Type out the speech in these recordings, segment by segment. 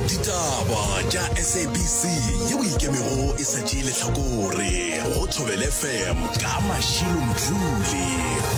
Ditaba tša SABC yeo ikemego e sa tšeele hlakore go Thobela FM ka Mashilo Mdluli.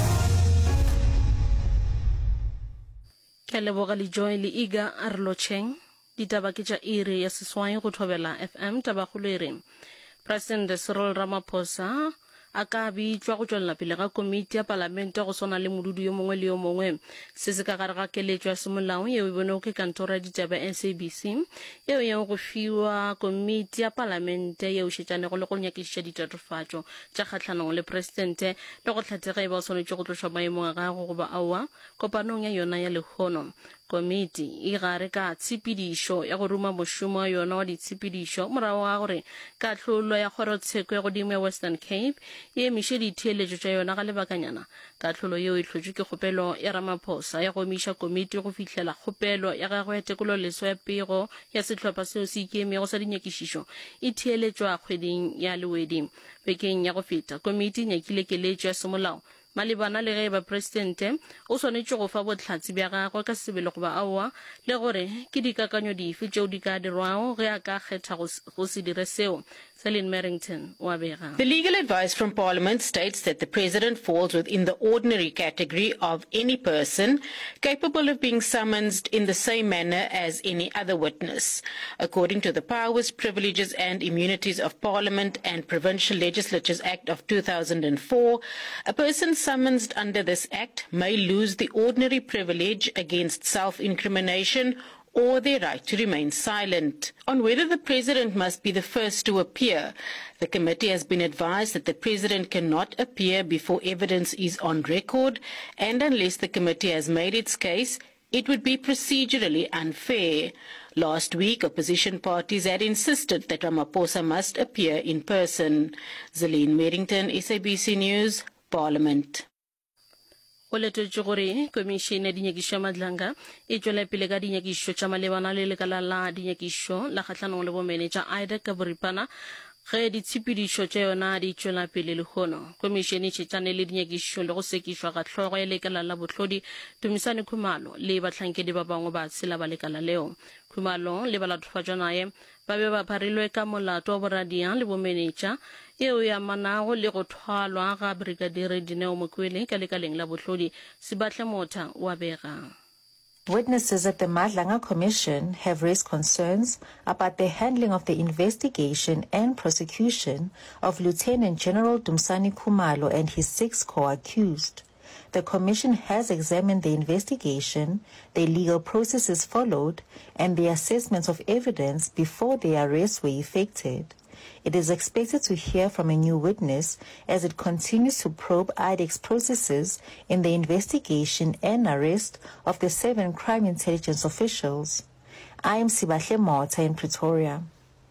Ke leboga le Joy le Iga Arlocheng. Ditaba ke tša iri ya seswai go Thobela FM. Tabakgolo e reng President Cyril Ramaphosa a ka bitšwa go tšwelela pele ga komiti ya palamente go swana le modudi yo mongwe le yo mongwe se se ka gare ga keletšo ya semolao yeo e bonego ke kantoro ya ditaba SABC yeo yeo go fiwa komiti ya palamente yeo šetšanego le go nyakišiša ditatofatšo tša kgatlhanong le presidente le go tlhatega e ba o swanetše go tloša maemong a gago goba aowa kopanong ya yona ya lekgono. Komiti e gare ka tshepedišo ya go ruma mošomo wa yona wa ditshepedišo morago ga gore kahlolo ya kgorotsheko ya godimo ya Western Cape e emiše ditheeletšo tša yona ga lebakanyana. Kahlolo yeo e hlotšwe ke kgopelo ya Ramaphosa ya go emiša komiti go fihlela kgopelo ya gagwe ya tekololeso ya pego ya sehlopha seo se ikemego sa dinyakišišo e theeletšwa kgweding ya lewedi. Bekeng ya go feta komiti e nyakile keletšo ya semolao malebana le ge ba presidente o swanetše go fa bohlatsi bja gagwe ka sebele goba aowa le gore ke dikakanyo dife tšeo di ka dirwago ge a ka kgetha go se dire seo. Celine Merrington wa bega. The legal advice from Parliament states that the President falls within the ordinary category of any person capable of being summoned in the same manner as any other witness. According to the Powers, Privileges and Immunities of Parliament and Provincial Legislatures Act of 2004, a person summoned under this Act may lose the ordinary privilege against self-incrimination or their right to remain silent. On whether the President must be the first to appear, the committee has been advised that the President cannot appear before evidence is on record, and unless the committee has made its case, it would be procedurally unfair. Last week, opposition parties had insisted that Ramaphosa must appear in person. Celine Merrington, SABC News, Parliament. O letotše gore komišene ya dinyakišo ya Madlanga e tšwela pele ka dinyakišo tša malebana le lekala la dinyakišo la kgatlhanong le bomene tša IDEC ka boripana ge ditshepedišo tša yona di tšwela pele lekgono. Komišene e šetšane le dinyakišo le go sekišwa ga hlogo ya lekala la bohlodi Dumisani Khumalo le bahlankedi ba bangwe ba tshela ba lekala leo. Khumalo le balathofatšwa naye ba be ba pharilwe ka molato wa boradia le bomenetša eo ya manago le go thwalwa ga Brigadier Dineo Mokwele ka lekaleng la bohlodi. Sibahle Motha wa bega. Witnesses at the Madlanga Commission have raised concerns about the handling of the investigation and prosecution of Lieutenant General Dumisani Khumalo and his 6 co-accused. The Commission has examined the investigation, the legal processes followed, and the assessments of evidence before the arrests were effected. It is expected to hear from a new witness as it continues to probe IDEC's processes in the investigation and arrest of the 7 crime intelligence officials. I am Sibahle Motha in Pretoria.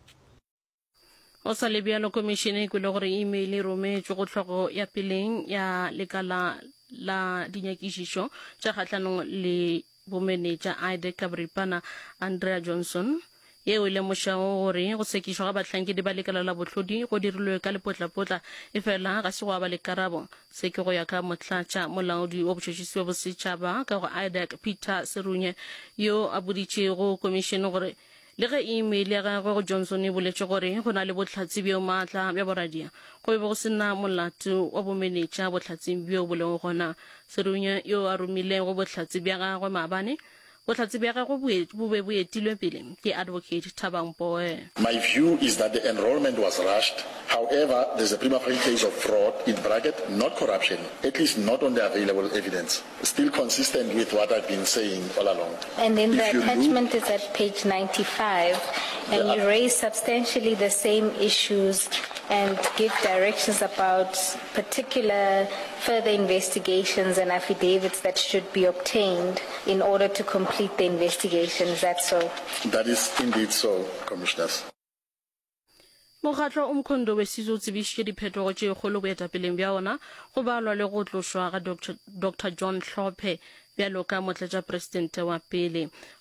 O sa le bjalo komišene e kwele gore email e rometšwe go tlhogo ya peleng ya lekala la dinyakišišo tša kgatlhanong le bomenetša IDEC ka boripana Andrea Johnson yeo e lemošago gore go sekišwa ga bahlankedi ba lekala la bohlodi go dirilwe ka lepotlapotla e fela ga se go ba le karabo se ke go ya ka motlatša molaodi wa botšhotšhisi wa bosetšhaba ka go IDEC Peter Serunye yo a boditšego komišene gore le ge email ya gagwe go Johnson e boletše gore go na le bohlatsi bjo maatla bja boradia go be go sena molato wa bomenetša bohlatsi bjo bolego gona. Serunye yo a romilego bohlatsi bja gagwe maabane bohlatsi bja gagwe bo be bo etilwe pele ke Advocate Thabang Poe. My view is that the enrollment was rushed. However, there's a prima facie case of fraud, in bracket, not corruption, at least not on the available evidence. Still consistent with what I've been saying all along. And then the attachment is at page 95, and you raise substantially the same issues and give directions about particular further investigations and affidavits that should be obtained in order to complete the investigation. Is that so? That is indeed so, Commissioners. Mokgatlo o mkhondo wesizo o tsebišitše diphetogo tše kgolo boetapeleng bja ona go balwa le go tlošwa ga Dr. John Hlophe bjalo ka motlatša presidente wa pele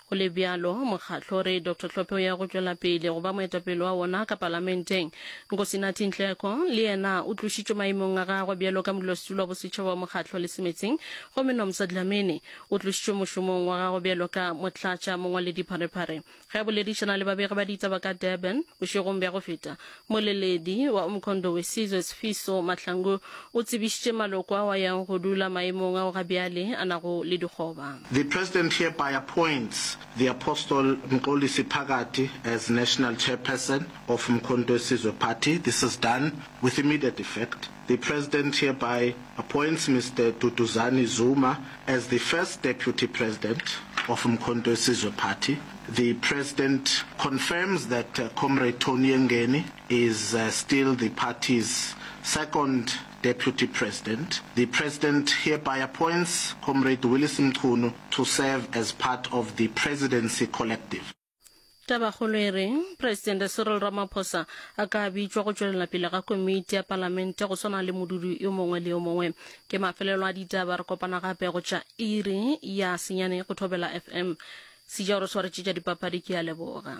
go le bjalo mokgatlo re Dr. Tlhopeo ya go tšwela pele go ba moetapele wa wona ka parlamenteng Nkosinathi Nhleko le yena o tlošitšwe maemong a gagwe bjalo ka modulasetulo wa bosetšhaba wa mokgatlo le semetseng gomme Nomsa Dlamini o tlošitšwe mošomong wa gagwe bjalo ka motlatša mongwaledi pharephare ge boledišana le babegi ba ditaba ka Durban bošegong bja go feta moleledi wa Umkhondo Wesizwe Sifiso Mahlangu o tsebišitše maloko a wa yang go dula maemong a go gabjale a nago le dikgoba. The President hereby appoints the Apostle Mxolisi Phakathi as National Chairperson of Umkhonto Wesizwe Party. This is done with immediate effect. The President hereby appoints Mr. Duduzane Zuma as the first Deputy President of Umkhonto Wesizwe Party. The President confirms that Comrade Tony Ngeni is still the party's second Deputy President. The President hereby appoints Comrade Willis Mchunu to serve as part of the Presidency Collective. Tabakholere President Cyril Ramaphosa a ka bitšwa go tšwelela pele ga komiti ya palamente go swana le modudi yo mongwe le yo mongwe ke mafelelo a ditaba re kopana gape go tša iri ya senyane go thobela FM sejaro swaretše tša dipapadi ke a leboga.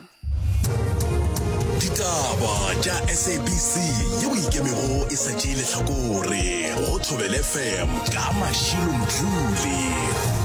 Ditaba tša SABC yeo ikemego e sa tšeile hlakore go thobela FM ka Mashilo Mdluli.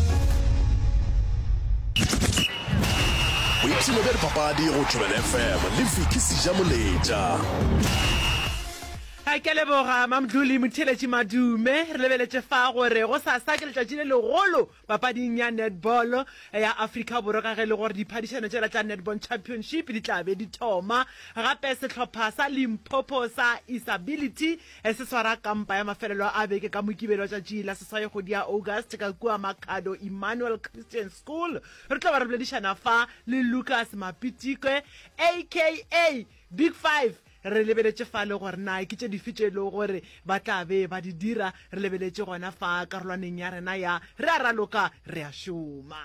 Boitšhelo bja dipapadi go thobela FM le Viki Sijamoletša. Ke leboga Mamdluli Motheletši Madume re lebeletše fa gore go sa ke letšatši le legolo papading ya netball ya Afrika Borwa ka ge le gore diphadišano tšela tša netball championship di tla be di thoma gape sehlopha sa Limpopo sa Isability se swara kampa ya mafelelo a beke ka mokibelo tšatši la seswae kgwedi ya August ka kua Makhado Emmanuel Christian School re tla ba re boledišana fa le Lucas Mapitikwe aka Big Five re lebeletše fa le gore na ke tše difitše le gore ba tla be ba di dira re lebeletše gona fa karolwaneng ya rena ya re a raloka re a šoma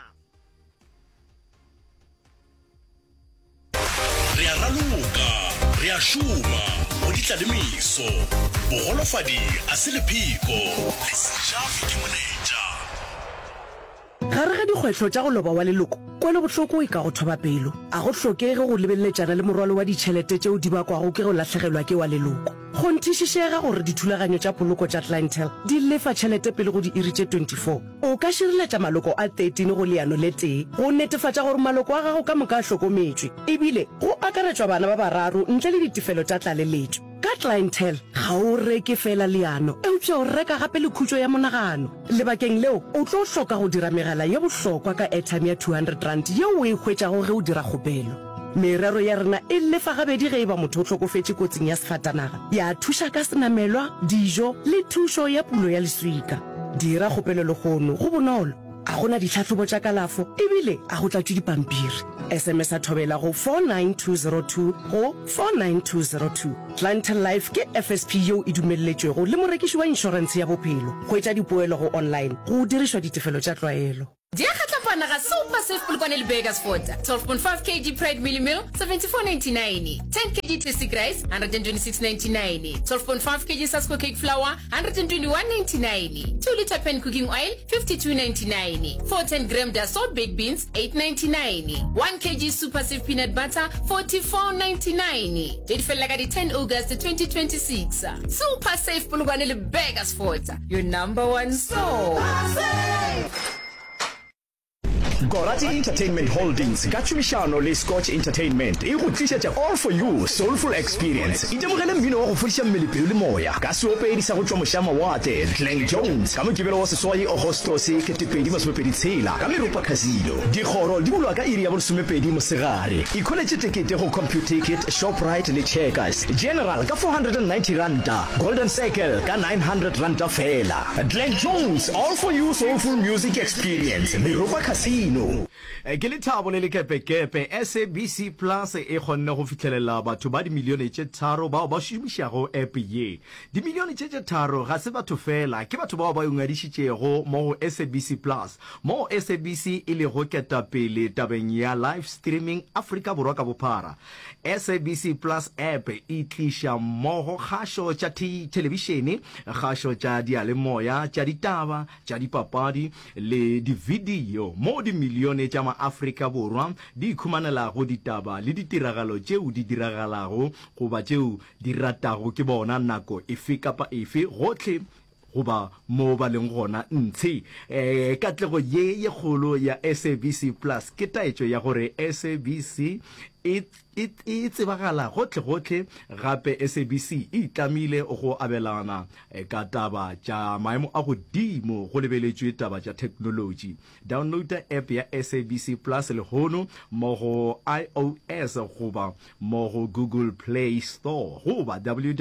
Re a raloka re a šoma go ditla le miso bogolofadi a se lephiko le sejafi ke moletša. Gare ga dikgwetlho tša go loba wa leloko kwele bohloko e ka go thoba pelo a go hlokege go lebelletšana le morwalo wa ditšhelete tšeo di bakwago ke go lahlegelwa ke wa leloko go nthišišega gore dithulaganyo tša poloko tša clientele di lefa tšhelete pele go di iri tše 24 o ka šireletša maloko a 13 go leano le tee go netefatša gore maloko a gago ka moka a hlokometšwe ebile go akaretšwa bana ba bararo ntle le ditefelo tša tlaleletšo ka clientele ga o reke fela leano eupša o reka gape le khutšo ya monagano lebakeng leo o tlo hloka go dira megala ye bohlokwa ka airtime ya 200 rand yeo o e hwetšago ge o dira kgopelo merero ya rena e lefa gabedi ge e ba motho o hlokofetše kotsing ya sefatanaga ya thuša ka senamelwa dijo le thušo ya pulo ya leswika dira kgopelo legono go bonolo a gona ditlhatlhobo tša kalafo ebile a go tlatšwe dipampiri SMS a thobela go 49202 go 49202 Clientele Life ke FSP yeo e dumelletšwego le morekiši wa inšorense ya bophelo go etša dipoelo go online go dirišwa ditefelo tša tlwaelo Diakhatlapana ga Super Safe Polokwane le Bakersford 12.5 kg Pride Mealy Meal 74.99 10 kg Tasty Rice 126.99 12.5 kg Sasko Cake Flour 121.99 2 liter Pen Cooking Oil 52.99 410 gram Dassault Baked Beans 8.99 1 kg Super Safe Peanut Butter 44.99 Date fell like 10 August 2026 Super Safe Polokwane le Bakersford your number one store Gorati Entertainment Holdings ka tšhomišano le Scotch Entertainment e go tlišetša All For You Soulful Experience itemogele mmino wa go fodiša mmelepelo le moya ka seopedi sa go tšwa mošama wate Glenn Jones ka mokibelo wa seswai Agostos 2026 ka Meropa Casino dikgoro di bulwa ka iri ya bolesomepedi mosegare ikholetše tekete go Computicket Shoprite le Checkers General ka 490 ranta Golden Circle ka 900 ranta fela Glenn Jones All For You Soulful Music Experience Meropa Casino ke le thabo le kepe SABC Plus e kgonne go fitlhelela batho ba di milione tše 3 bao ba šomišago app ye di milione tše 3 ga se batho fela ke batho bao ba ngwadišitšego mo SABC Plus mo SABC e le go keta pele tabeng ya live streaming Afrika Borwa ka bophara SABC Plus app e tliša mmogo kgašo tša televišene kgašo tša dialemoya tša ditaba tša dipapadi le di video mo di dimilione tša maAfrika Borwa di ikhumanelago ditaba le ditiragalo tšeo di diragalago goba tšeo di ratago ke bona nako efe kapa efe gotlhe goba mo ba leng gona ntshe katlego ye kgolo ya SABC Plus ke taetšo ya gore SABC e tsebagala gotlhe gape SABC e tlamile go abelana ka taba tša maemo a godimo go lebeletšwe taba tša technology. Downloada app ya SABC Plus le hono mo go iOS goba mo go Google Play Store goba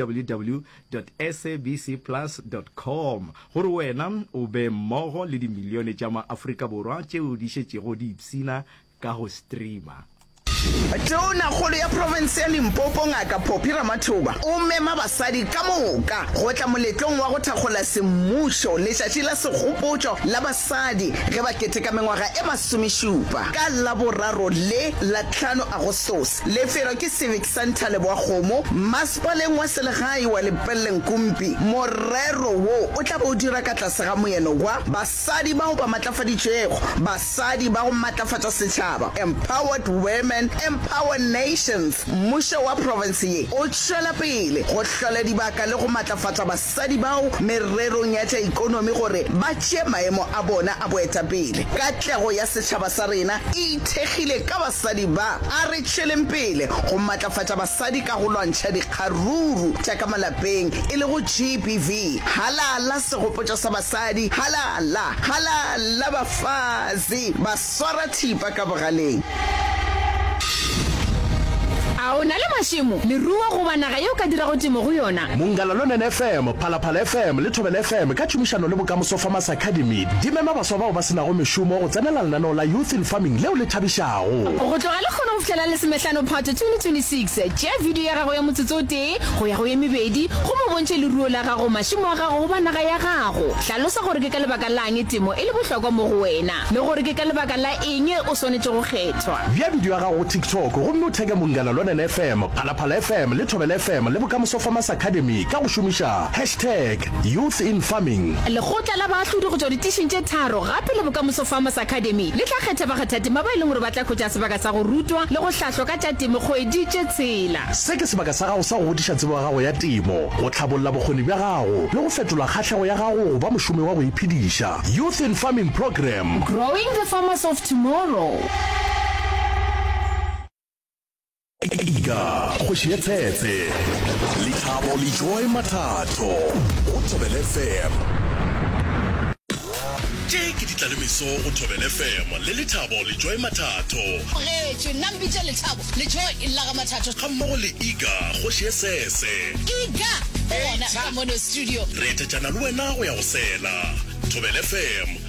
www.sabcplus.com gore wena o be mmogo le dimilione tša maAfrika Borwa tšeo di šetšego di ipsina ka go streama. Tona kgolo ya province ya Limpopo ngaka Phophi Ramathuba o mema basadi ka moka go tla moletlong wa go thakgola semmušo letšatši la segopotšo la basadi ge ba keteka mengwaga e 17 ka la boraro le la 5 Agostose. Lefelo ke Civic Center Leboakgomo, masepaleng wa selegae wa Lepellenkumpi. Morero wo o tla bo dira ka tlase ga moeno wa basadi bao ba matlafaditšego, basadi ba go matlafatša setšhaba, empowered women, empower nations. Mmušo wa province ye o tšwela pele go hlola dibaka le go matlafatša basadi bao mererong ya tša ikonomi gore ba tšee maemo a bona a boetapele. Katlego ya setšhaba sa rena e ithekgile ka basadi ba a re tšweleng pele go matlafatša basadi ka go lwantšha dikgaruru tša ka malapeng e le go GBV. Halala segopotšo sa basadi, halala bafazi ba swara thipa ka bogaleng. A o na le mašimo le rua go banaga yo ka dira go timo go yona. Mongalalo FM, Phalaphala FM le Thobela FM ka tšhomišano le Bokamoso Farmers Academy di mema baswa bao ba senago mešomo go tsenela lenaneo la Youth in Farming leo le thabišago. Go tloga le kgona go fitlhela le semetlhano part 2026 tšea video ya gago ya motsotso o tee go ya go ye mebedi go mo bontšhe le ruo la gago mašimo a gago go banaga ya gago. Hlalosa gore ke ka lebaka lang temo e le bohlokwa mo go wena le gore ke ka lebaka la eng o swanetše go kgethwa. Bia video ya gago go TikTok gomme o theke Mongalalo FM, Phalaphala FM le Thobela FM le Bokamoso Farmers Academy ka go šomiša #Youth in Farming. Lekgotla la baahlodi go tšwa ditišeng tše tharo gape le Bokamoso Farmers Academy le tla kgetha bakgathatema ba e leng gore ba tla khwetša sebaka sa go rutwa le go hlahlwa ka tša temo kgwedi tše tshela. Se ke sebaka sa gago sa go godiša tsebo ya gago ya temo, go tlhabolola bokgoni bja gago le go fetola kgatlhego ya gago go ba mošomi wa go iphediša. Youth in Farming Program, growing the farmers of tomorrow. Iga kgoši ye tshetse Lethabo le Joy Mathato go Thobela FM. Tše ke ditlalemeso go Thobela FM le Lethabo le Joy Mathato. Ge nna mbitša Lethabo le Joy e llaga Mathato ga mmogo le Iga kgoši ye sese. Iga bona ka mono studio re etetšana le wena go ya go sela. Thobela FM